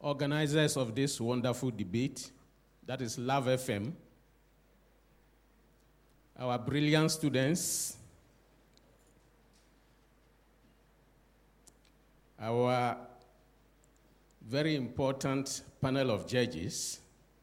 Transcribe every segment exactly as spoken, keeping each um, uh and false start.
organizers of this wonderful debate, that is Love F M, our brilliant students, our very important panel of judges,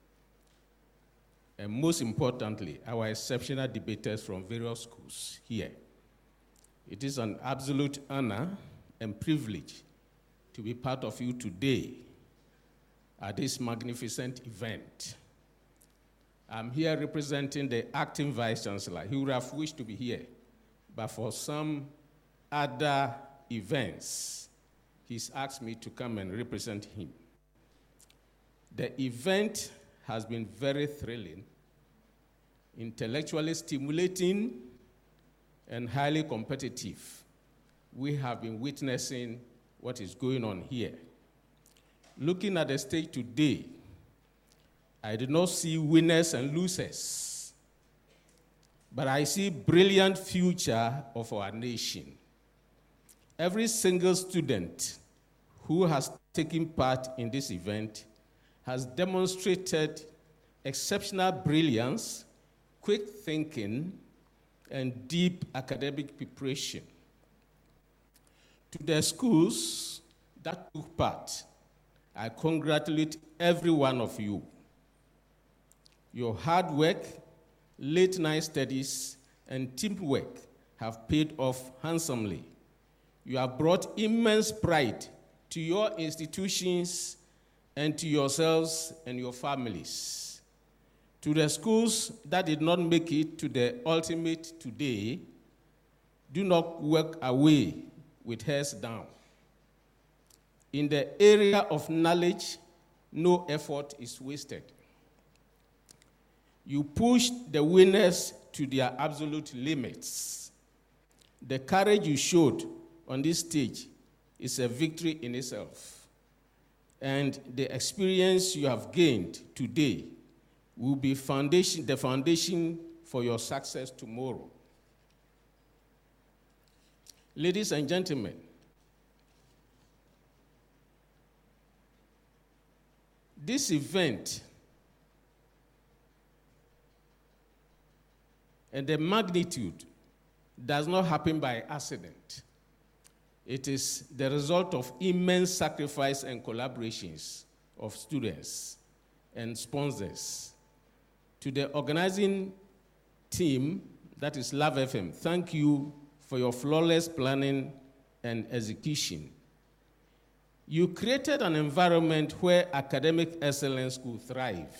and most importantly, our exceptional debaters from various schools here. It is an absolute honor and privilege to be part of you today at this magnificent event. I'm here representing the acting Vice Chancellor. He would have wished to be here, but for some other events, he's asked me to come and represent him. The event has been very thrilling, intellectually stimulating, and highly competitive. We have been witnessing what is going on here. Looking at the stage today, I did not see winners and losers, but I see brilliant future of our nation. Every single student who has taken part in this event has demonstrated exceptional brilliance, quick thinking, and deep academic preparation. To the schools that took part, I congratulate every one of you. Your hard work, late night studies, and teamwork have paid off handsomely. You have brought immense pride to your institutions and to yourselves and your families. To the schools that did not make it to the ultimate today, do not work away with heads down. In the area of knowledge, no effort is wasted. You pushed the winners to their absolute limits. The courage you showed on this stage is a victory in itself. And the experience you have gained today will be foundation, the foundation for your success tomorrow. Ladies and gentlemen, this event and the magnitude does not happen by accident. It is the result of immense sacrifice and collaborations of students and sponsors. To the organizing team, that is Love F M, thank you for your flawless planning and execution. You created an environment where academic excellence could thrive.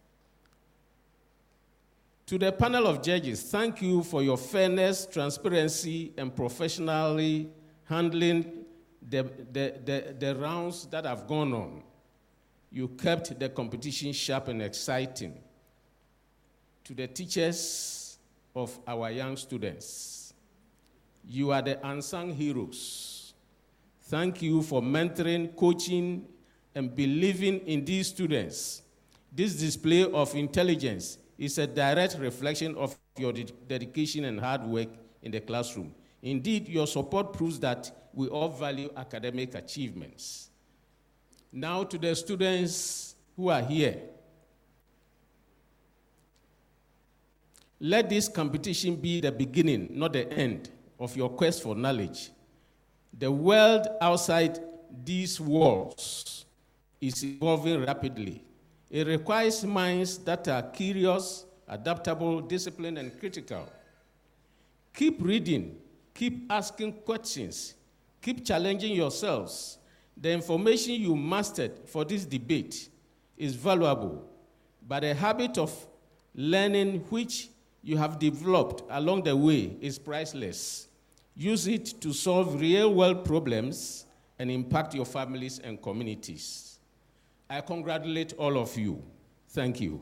To the panel of judges, thank you for your fairness, transparency, and professionally handling the, the, the, the rounds that have gone on. You kept the competition sharp and exciting. To the teachers of our young students, you are the unsung heroes. Thank you for mentoring, coaching, and believing in these students. This display of intelligence is a direct reflection of your de- dedication and hard work in the classroom. Indeed, your support proves that we all value academic achievements. Now to the students who are here. Let this competition be the beginning, not the end, of your quest for knowledge. The world outside these walls is evolving rapidly. It requires minds that are curious, adaptable, disciplined, and critical. Keep reading, keep asking questions, keep challenging yourselves. The information you mastered for this debate is valuable, but a habit of learning which you have developed along the way is priceless. Use it to solve real-world problems and impact your families and communities. I congratulate all of you. Thank you.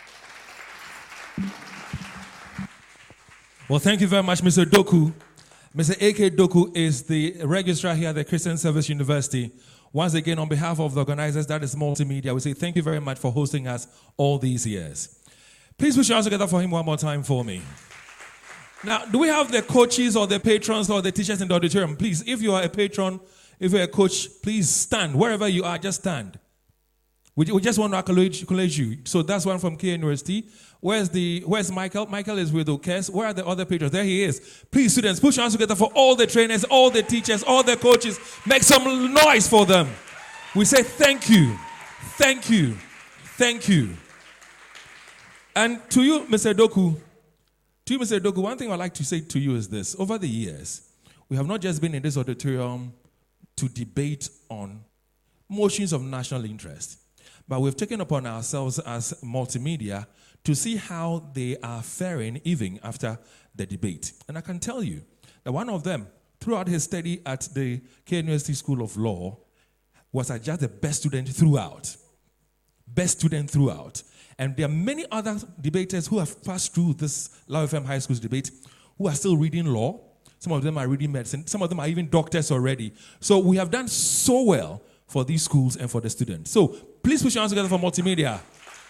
Well, thank you very much, Mister Doku. Mister A K Doku is the registrar here at the Christian Service University. Once again, on behalf of the organizers, that is Multimedia, we say thank you very much for hosting us all these years. Please put your hands together for him one more time for me. Now, do we have the coaches or the patrons or the teachers in the auditorium? Please, if you are a patron, if you're a coach, please stand. Wherever you are, just stand. We, we just want to acknowledge, acknowledge you. So that's one from K University. Where's the Where's Michael? Michael is with Okes. Where are the other patrons? There he is. Please, students, put your hands together for all the trainers, all the teachers, all the coaches. Make some noise for them. We say thank you. Thank you. Thank you. And to you, Mister Doku, to you, Mister Doku, one thing I'd like to say to you is this. Over the years, we have not just been in this auditorium to debate on motions of national interest, but we've taken upon ourselves as multimedia to see how they are faring even after the debate. And I can tell you that one of them, throughout his study at the K University School of Law, was just the best student throughout. Best student throughout. And there are many other debaters who have passed through this Love F M High School's debate who are still reading law. Some of them are reading medicine. Some of them are even doctors already. So we have done so well for these schools and for the students. So please put your hands together for multimedia.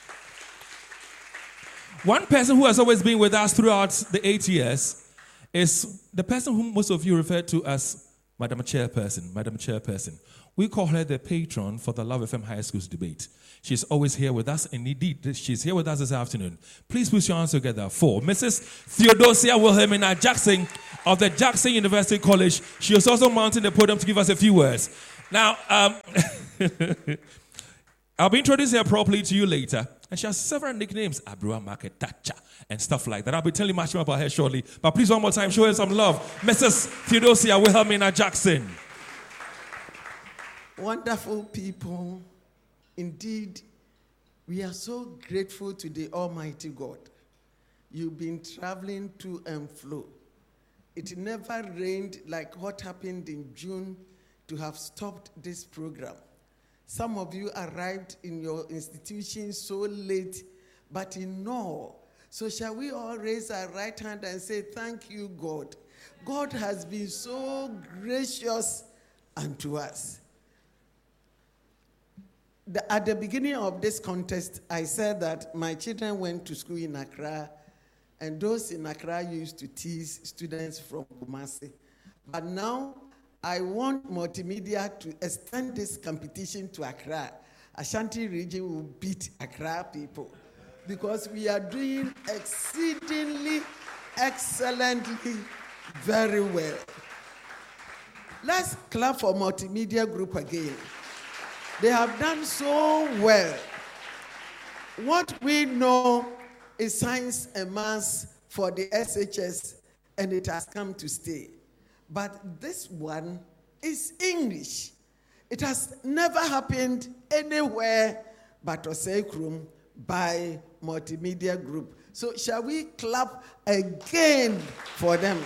One person who has always been with us throughout the eight years is the person whom most of you refer to as Madam Chairperson. Madam Chairperson. We call her the patron for the Love F M High School's debate. She's always here with us, and indeed, she's here with us this afternoon. Please put your hands together for Missus Theodosia Wilhelmina Jackson of the Jackson University College. She is also mounting the podium to give us a few words. Now, um, I'll be introducing her properly to you later. And she has several nicknames, Abrua Market Tacha, and stuff like that. I'll be telling you much more about her shortly. But please, one more time, show her some love. Missus Theodosia Wilhelmina Jackson. Wonderful people. Indeed, we are so grateful to the Almighty God. You've been traveling to and fro. It never rained like what happened in June to have stopped this program. Some of you arrived in your institution so late, but in all. So shall we all raise our right hand and say, thank you, God. God has been so gracious unto us. The, at the beginning of this contest, I said that my children went to school in Accra, and those in Accra used to tease students from Kumasi. But now, I want multimedia to extend this competition to Accra. Ashanti region will beat Accra people because we are doing exceedingly, excellently, very well. Let's clap for Multimedia Group again. They have done so well. What we know is science and maths for the S H S, and it has come to stay. But this one is English. It has never happened anywhere but Osei-Krom by Multimedia Group. So shall we clap again for them?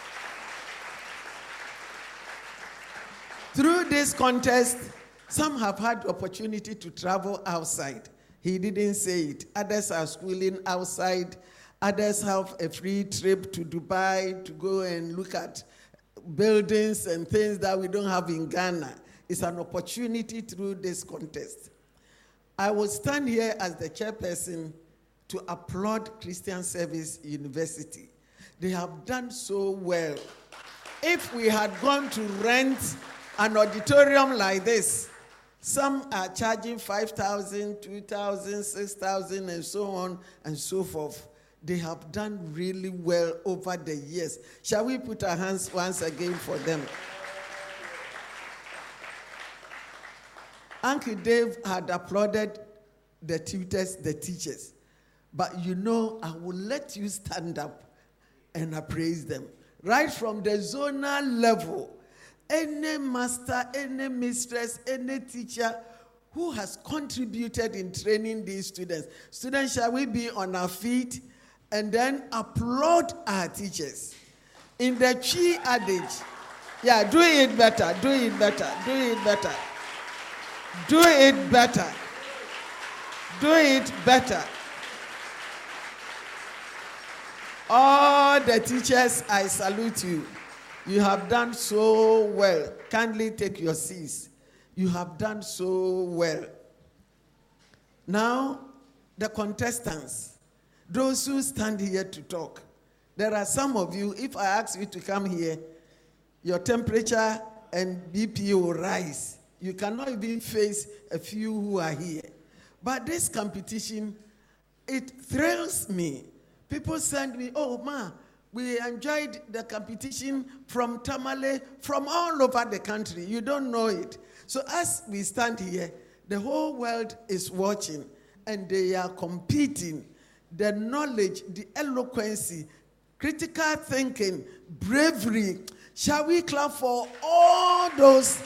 Through this contest, some have had the opportunity to travel outside. He didn't say it. Others are schooling outside. Others have a free trip to Dubai to go and look at buildings and things that we don't have in Ghana. It's an opportunity through this contest. I will stand here as the chairperson to applaud Christian Service University. They have done so well. If we had gone to rent an auditorium like this, some are charging five thousand, two thousand, six thousand, and so on and so forth. They have done really well over the years. Shall we put our hands once again for them? Uncle Dave had applauded the tutors, the teachers. But you know, I will let you stand up and appraise them. Right from the zonal level, any master, any mistress, any teacher who has contributed in training these students. Students, shall we be on our feet and then applaud our teachers? In the Chi adage, yeah, do it better, do it better, do it better. Do it better. Do it better. All the teachers, I salute you. You have done so well. Kindly take your seats. You have done so well. Now, the contestants, those who stand here to talk. There are some of you, if I ask you to come here, your temperature and B P will rise. You cannot even face a few who are here. But this competition, it thrills me. People send me, oh, ma, we enjoyed the competition from Tamale, from all over the country. You don't know it. So as we stand here, the whole world is watching, and they are competing. The knowledge, the eloquence, critical thinking, bravery. Shall we clap for all those,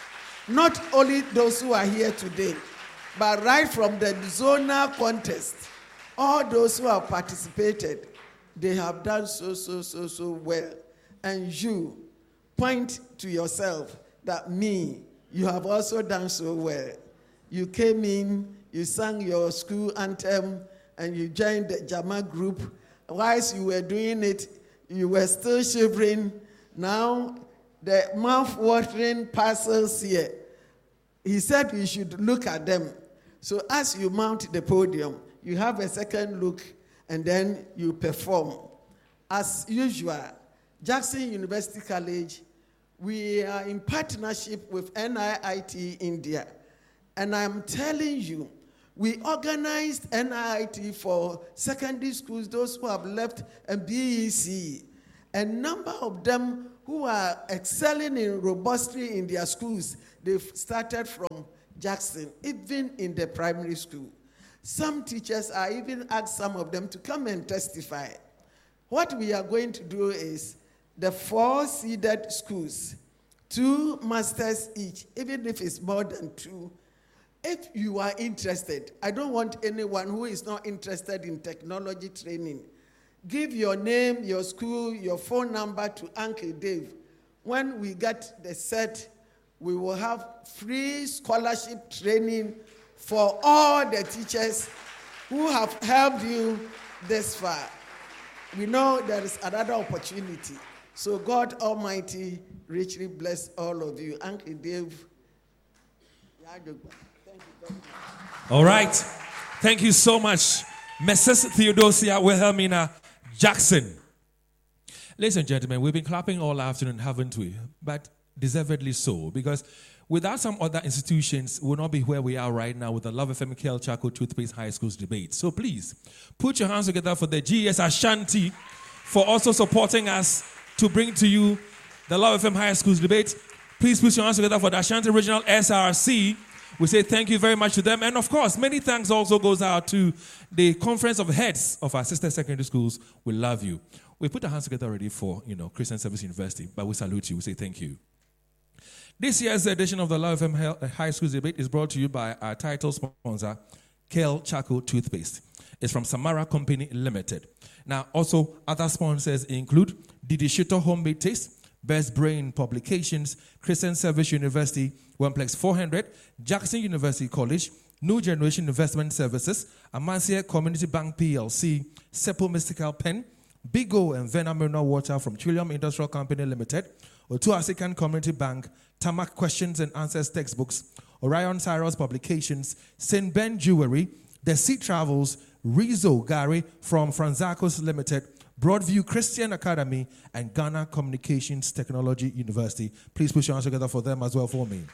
not only those who are here today, but right from the zonal contest, all those who have participated, they have done so, so, so, so well. And you point to yourself that me, you have also done so well. You came in, you sang your school anthem, and you joined the Jama group. Whilst you were doing it, you were still shivering. Now, the mouth-watering parcels here, he said we should look at them. So as you mount the podium, you have a second look, and then you perform. As usual, Jackson University College, we are in partnership with N I I T India. And I'm telling you, we organized N I I T for secondary schools, those who have left, and B E C. A number of them who are excelling in robustly in their schools, they've started from Jackson, even in the primary school. Some teachers are even asked some of them to come and testify. What we are going to do is the four seeded schools, two masters each, even if it's more than two. If you are interested, I don't want anyone who is not interested in technology training. Give your name, your school, your phone number to Uncle Dave. When we get the set, we will have free scholarship training for all the teachers who have helped you this far. We know there is another opportunity. So God Almighty richly bless all of you. Uncle Dave. Thank you very much. All right. Thank you so much, Missus Theodosia Wilhelmina Jackson. Ladies and gentlemen, we've been clapping all afternoon, haven't we? But deservedly so, because without some other institutions, we'll not be where we are right now with the Love F M Kel Chaco Toothpaste High Schools debate. So please, put your hands together for the G S Ashanti for also supporting us to bring to you the Love F M High Schools debate. Please put your hands together for the Ashanti Regional S R C. We say thank you very much to them. And of course, many thanks also goes out to the Conference of Heads of our sister secondary schools. We love you. We put our hands together already for, you know, Christian Service University, but we salute you. We say thank you. This year's edition of the Love F M High Schools debate is brought to you by our title sponsor, Kel Chaco Toothpaste. It's from Samara Company Limited. Now, also, other sponsors include Didi Shito Homemade Taste, Best Brain Publications, Christian Service University, Oneplex four hundred, Jackson University College, New Generation Investment Services, Amancia Community Bank P L C, Seppo Mystical Pen, Big O and Vena Mineral Water from Trillium Industrial Company Limited, Otuasican Community Bank, Tamak Questions and Answers Textbooks, Orion Cyrus Publications, Saint Ben Jewelry, The Sea Travels, Rizzo Gary from Franzacos Limited, Broadview Christian Academy, and Ghana Communications Technology University. Please put your hands together for them as well for me.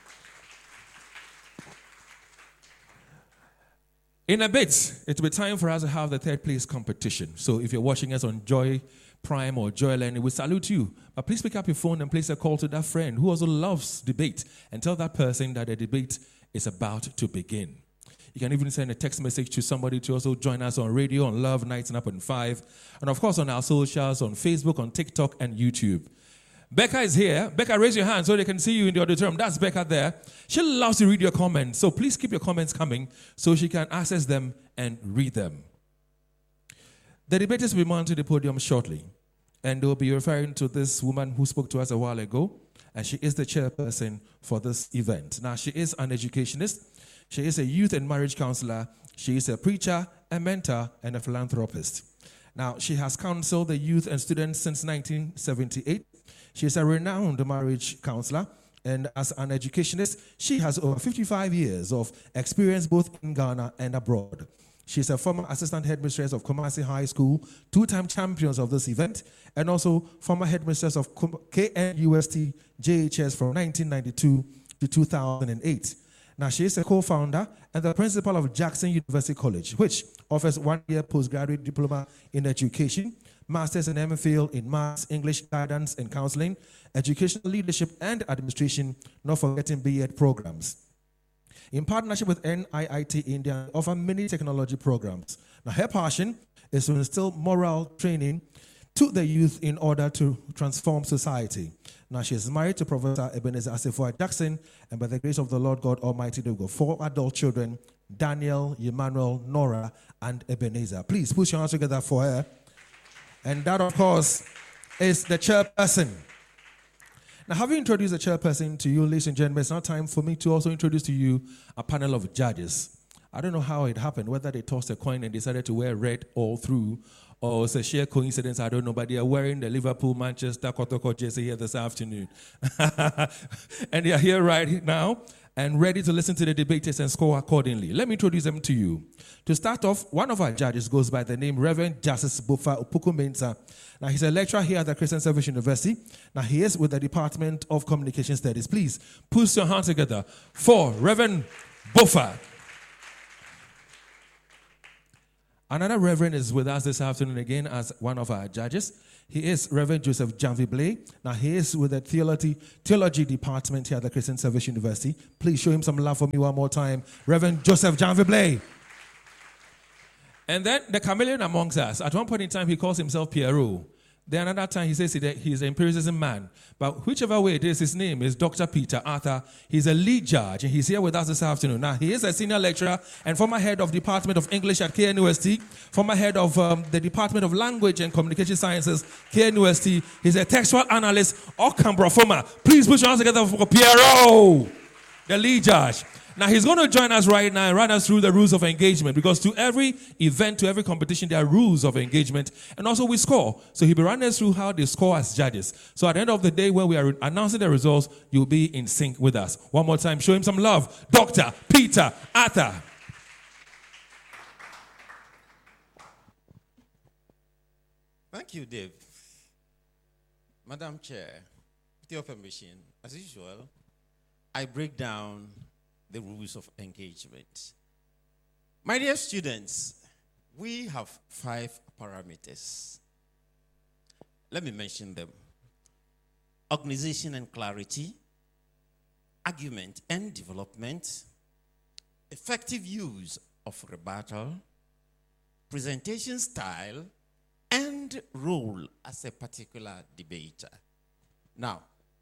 In a bit, it will be time for us to have the third place competition. So if you're watching us on Joy Prime or Joy Learning, we salute you. But please pick up your phone and place a call to that friend who also loves debate and tell that person that the debate is about to begin. You can even send a text message to somebody to also join us on radio, on Love ninety-nine point five, and of course on our socials, on Facebook, on TikTok, and YouTube. Becca is here. Becca, raise your hand so they can see you in the auditorium. That's Becca there. She loves to read your comments, so please keep your comments coming so she can access them and read them. The debaters will be mounted to the podium shortly, and they'll be referring to this woman who spoke to us a while ago, and she is the chairperson for this event. Now, she is an educationist. She is a youth and marriage counselor. She is a preacher, a mentor, and a philanthropist. Now, she has counseled the youth and students since nineteen seventy-eight. She is a renowned marriage counselor, and as an educationist, she has over fifty-five years of experience both in Ghana and abroad. She is a former assistant headmistress of Kumasi High School, two-time champions of this event, and also former headmistress of K N U S T J H S from nineteen ninety-two to two thousand eight. Now, she is a co-founder and the principal of Jackson University College, which offers one-year postgraduate diploma in education, master's and M Phil in maths, English, guidance and counseling, educational leadership and administration, not forgetting B Ed programs. In partnership with N I I T India, they offer many technology programs. Now, her passion is to instill moral training to the youth in order to transform society. Now, she is married to Professor Ebenezer Asifua Jackson, and by the grace of the Lord God Almighty, they've got four adult children, Daniel, Emmanuel, Nora, and Ebenezer. Please put your hands together for her. And that, of course, is the chairperson. Now, having introduced the chairperson to you, ladies and gentlemen, it's now time for me to also introduce to you a panel of judges. I don't know how it happened, whether they tossed a coin and decided to wear red all through, or it's a sheer coincidence, I don't know, but they are wearing the Liverpool, Manchester, Kotoko jersey here this afternoon. And they are here right now and ready to listen to the debaters and score accordingly. Let me introduce them to you. To start off, one of our judges goes by the name Reverend Justice Bofa Upuku-Mensah. Now, he's a lecturer here at the Christian Service University. Now, he is with the Department of Communication Studies. Please, put your hands together for Reverend Bofa. Another reverend is with us this afternoon again as one of our judges. He is Reverend Joseph Janvier. Now, he is with the theology, theology department here at the Christian Service University. Please show him some love for me one more time. Reverend Joseph Janvier. And then the chameleon amongst us. At one point in time, he calls himself Pierrot. Then another time, he says he's an empiricism man. But whichever way it is, his name is Doctor Peter Arthur. He's a lead judge, and he's here with us this afternoon. Now, he is a senior lecturer and former head of Department of English at K N U S T, former head of um, the Department of Language and Communication Sciences, K N U S T. He's a textual analyst, Ocambra former. Please put your hands together for Pierrot, the lead judge. Now, he's going to join us right now and run us through the rules of engagement, because to every event, to every competition, there are rules of engagement, and also we score. So he'll be running us through how they score as judges. So at the end of the day, when we are announcing the results, you'll be in sync with us. One more time, show him some love. Doctor Peter Arthur. Thank you, Dave. Madam Chair, with your permission, as usual, I break down the rules of engagement. My dear students, we have five parameters. Let me mention them. Organization and clarity, argument and development, effective use of rebuttal, presentation style, and role as a particular debater. Now,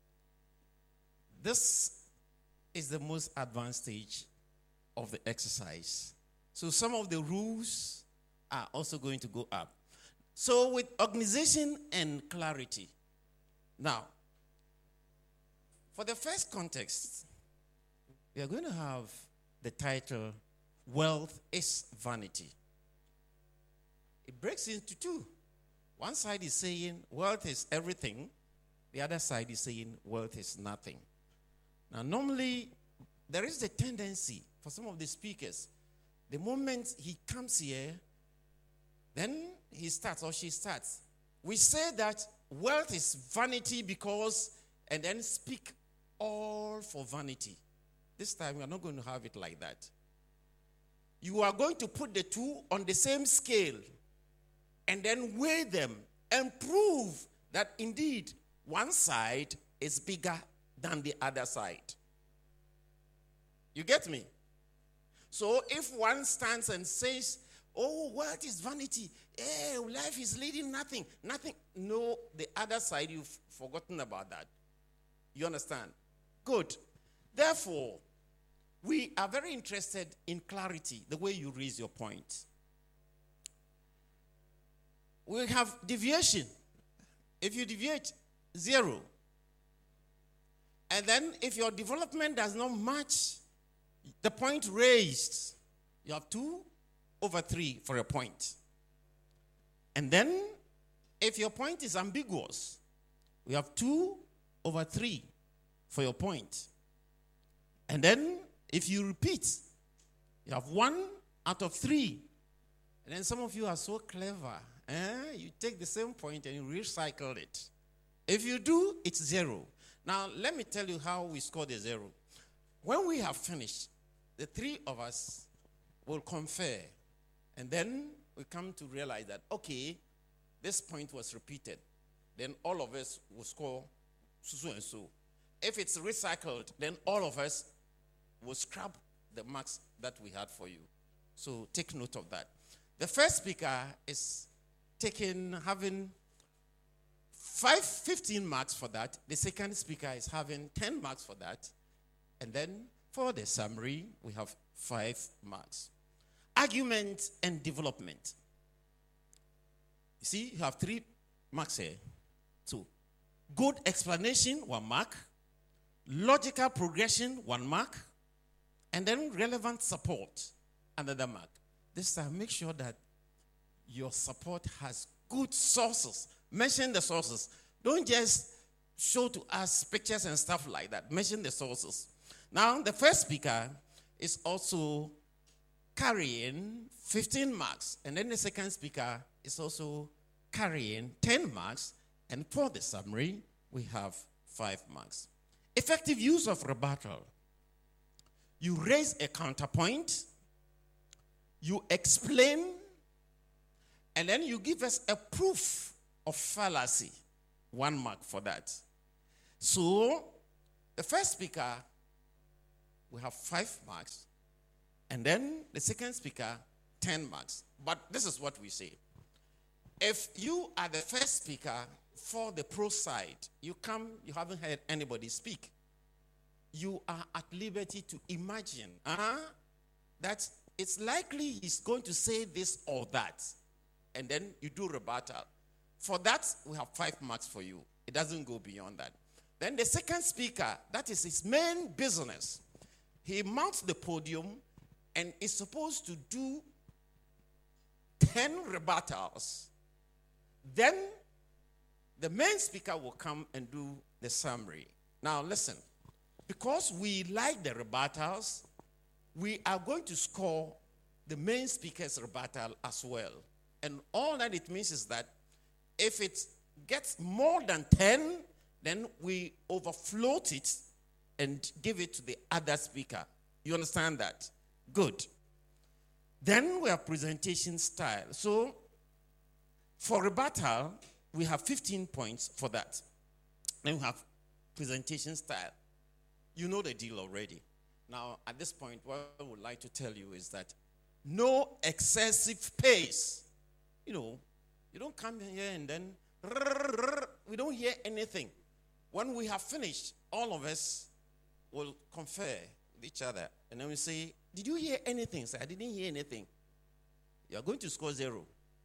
this is the most advanced stage of the exercise. So some of the rules are also going to go up. So with organization and clarity. Now, for the first context, we are going to have the title, Wealth is Vanity. It breaks into two. One side is saying wealth is everything. The other side is saying wealth is nothing. Now, normally, there is a tendency for some of the speakers, the moment he comes here, then he starts or she starts. We say that wealth is vanity because, and then speak all for vanity. This time, we are not going to have it like that. You are going to put the two on the same scale and then weigh them and prove that indeed one side is bigger than the other side. You get me? So if one stands and says, oh, wealth is vanity, eh, life is leading nothing, nothing. No, the other side, you've forgotten about that. You understand? Good. Therefore, we are very interested in clarity, the way you raise your point. We have deviation. If you deviate, zero. And then if your development does not match the point raised, you have two over three for a point. And then if your point is ambiguous, we have two over three for your point. And then if you repeat, you have one out of three. And then some of you are so clever. Eh? You take the same point and you recycle it. If you do, it's zero. Now, let me tell you how we score the zero. When we have finished, the three of us will confer. And then we come to realize that, okay, this point was repeated. Then all of us will score so and so. If it's recycled, then all of us will scrap the marks that we had for you. So take note of that. The first speaker is taking, having five, fifteen marks for that. The second speaker is having ten marks for that. And then for the summary, we have five marks. Argument and development. You see, you have three marks here. So, good explanation, one mark. Logical progression, one mark. And then relevant support, another mark. This time, make sure that your support has good sources. Mention the sources. Don't just show to us pictures and stuff like that. Mention the sources. Now, the first speaker is also carrying fifteen marks. And then the second speaker is also carrying ten marks. And for the summary, we have five marks. Effective use of rebuttal. You raise a counterpoint, you explain, and then you give us a proof of fallacy. One mark for that. So, the first speaker, we have five marks, and then the second speaker, ten marks. But this is what we say. If you are the first speaker for the pro side, you come, you haven't heard anybody speak, you are at liberty to imagine uh, that it's likely he's going to say this or that. And then you do rebuttal. For that, we have five marks for you. It doesn't go beyond that. Then the second speaker, that is his main business. He mounts the podium and is supposed to do ten rebuttals. Then the main speaker will come and do the summary. Now listen, because we like the rebuttals, we are going to score the main speaker's rebuttal as well. And all that it means is that if it gets more than ten, then we overfloat it and give it to the other speaker. You understand that? Good. Then we have presentation style. So for rebuttal, we have fifteen points for that. Then we have presentation style. You know the deal already. Now, at this point, what I would like to tell you is that no excessive pace. You know, you don't come here and then we don't hear anything. When we have finished, all of us will confer with each other. And then we say, did you hear anything? Say, I didn't hear anything. You are going to score zero.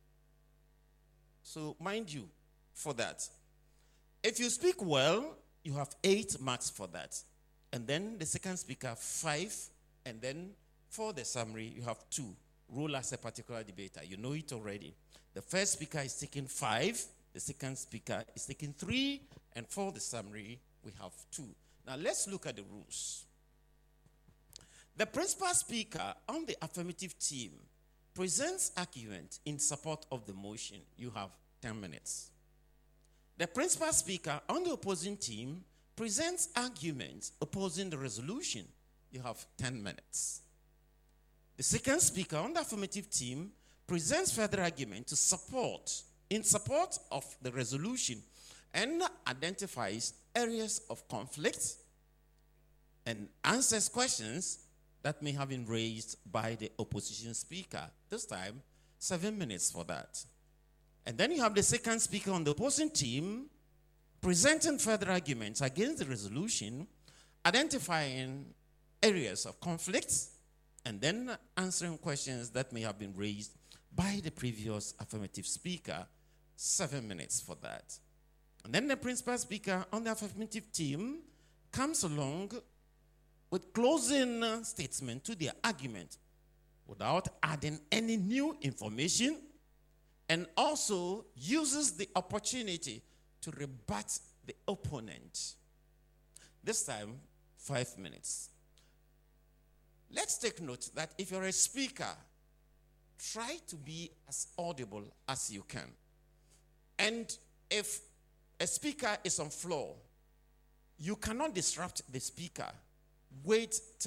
So mind you, for that. If you speak well, you have eight marks for that. And then the second speaker, five. And then for the summary, you have two. Role as a particular debater. You know it already. The first speaker is taking five. The second speaker is taking three. And for the summary, we have two. Now let's look at the rules. The principal speaker on the affirmative team presents argument in support of the motion. You have ten minutes. The principal speaker on the opposing team presents arguments opposing the resolution. You have ten minutes. The second speaker on the affirmative team presents further argument to support, in support of the resolution, and identifies areas of conflict and answers questions that may have been raised by the opposition speaker. This time, seven minutes for that. And then you have the second speaker on the opposing team presenting further arguments against the resolution, identifying areas of conflict, and then answering questions that may have been raised by the previous affirmative speaker. Seven minutes for that. And then the principal speaker on the affirmative team comes along with closing statement to their argument without adding any new information, and also uses the opportunity to rebut the opponent. This time, five minutes. Let's take note that if you're a speaker, try to be as audible as you can. And if a speaker is on floor, you cannot disrupt the speaker. Wait till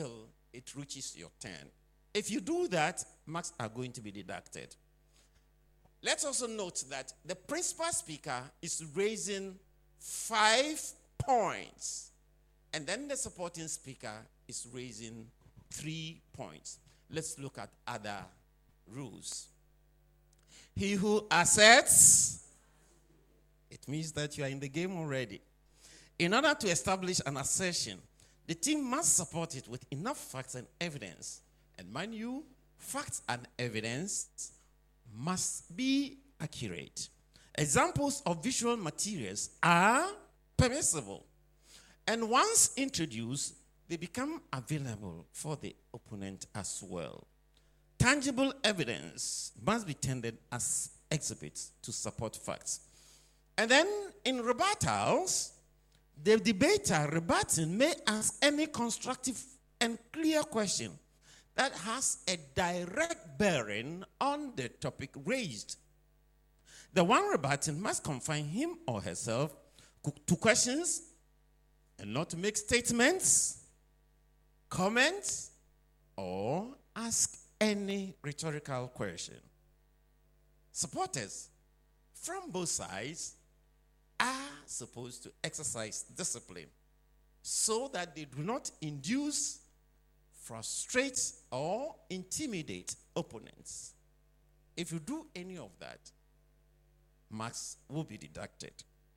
it reaches your turn. If you do that, marks are going to be deducted. Let's also note that the principal speaker is raising five points, and then the supporting speaker is raising three points. Let's look at other rules. He who asserts, it means that you are in the game already. In order to establish an assertion, the team must support it with enough facts and evidence. And mind you, facts and evidence must be accurate. Examples of visual materials are permissible. And once introduced, they become available for the opponent as well. Tangible evidence must be tendered as exhibits to support facts. And then in rebuttals, the debater rebutting may ask any constructive and clear question that has a direct bearing on the topic raised. The one rebutting must confine him or herself to questions and not make statements, comments, or ask any rhetorical question. Supporters from both sides are supposed to exercise discipline so that they do not induce, frustrate, or intimidate opponents. If you do any of that, marks will be deducted.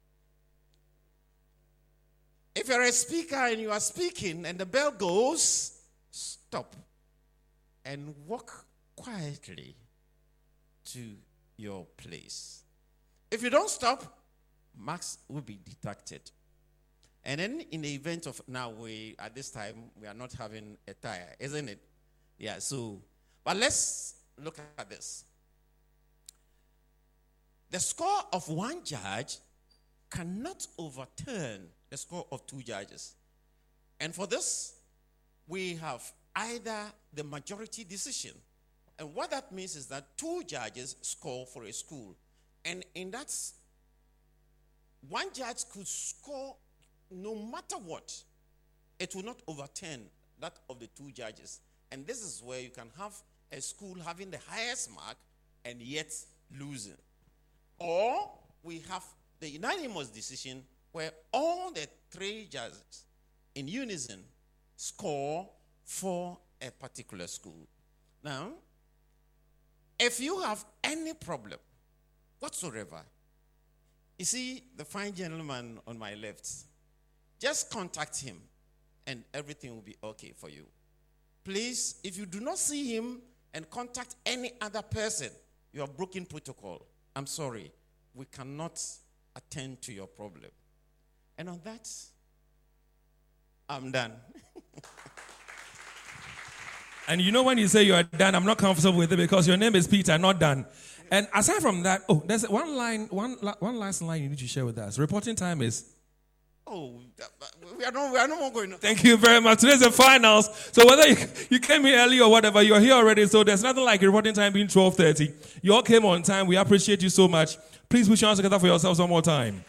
If you're a speaker and you are speaking and the bell goes, stop and walk quietly to your place. If you don't stop, marks will be deducted. And then in the event of, now we, at this time, we are not having a tire, isn't it? Yeah, so, but let's look at this. The score of one judge cannot overturn the score of two judges. And for this, we have either the majority decision. And what that means is that two judges score for a school. And in that, one judge could score no matter what. It will not overturn that of the two judges. And this is where you can have a school having the highest mark and yet losing. Or we have the unanimous decision where all the three judges in unison score for a particular school. Now, if you have any problem whatsoever, you see the fine gentleman on my left, just contact him and everything will be okay for you. Please, if you do not see him and contact any other person, you have broken protocol. I'm sorry, we cannot attend to your problem. And on that, I'm done. And you know when you say you're done, I'm not comfortable with it because your name is Peter, not Dan. And aside from that, oh, there's one line, one one last line you need to share with us. Reporting time is. Oh, we are not, we are no more going. Thank you very much. Today's the finals. So whether you, you came here early or whatever, you're here already. So there's nothing like reporting time being twelve thirty. You all came on time. We appreciate you so much. Please put your hands together for yourselves one more time.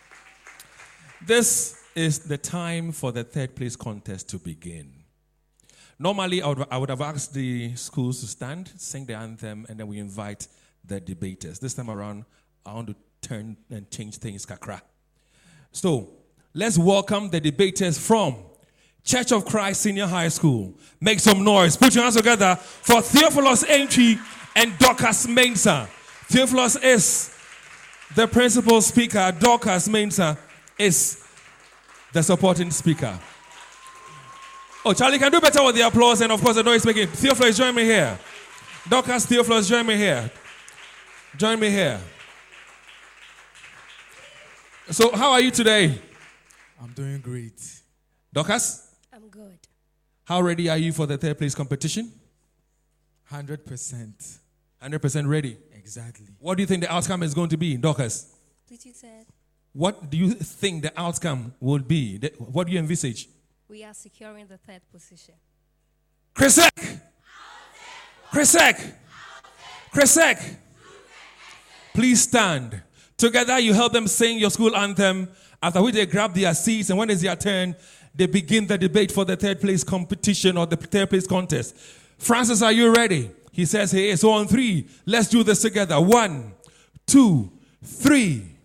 This is the time for the third place contest to begin. Normally, I would, I would have asked the schools to stand, sing the anthem, and then we invite the debaters. This time around, I want to turn and change things, kakra. So, let's welcome the debaters from Church of Christ Senior High School. Make some noise. Put your hands together for Theophilus Entry and Dorcas Mensah. Theophilus is the principal speaker. Dorcas Mensah is the supporting speaker. Oh, Charlie can do better with the applause and, of course, the noise making. Theophilus, join me here. Dorcas, Theophilus, join me here. Join me here. So, how are you today? I'm doing great. Dorcas? I'm good. How ready are you for the third place competition? one hundred percent. one hundred percent ready? Exactly. What do you think the outcome is going to be, Dorcas? Please, you said. What do you think the outcome will be? What do you envisage? We are securing the third position. Chrisek! Chrisek! Chrisek! Please stand. Together, you help them sing your school anthem, after which they grab their seats, and when it's their turn, they begin the debate for the third place competition or the third place contest. Francis, are you ready? He says he is. So on three, let's do this together. One, two, three.